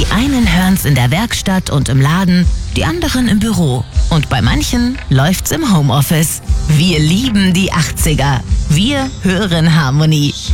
Die einen hören's in der Werkstatt und im Laden, die anderen im Büro. Und bei manchen läuft's im Homeoffice. Wir lieben die 80er. Wir hören Harmony.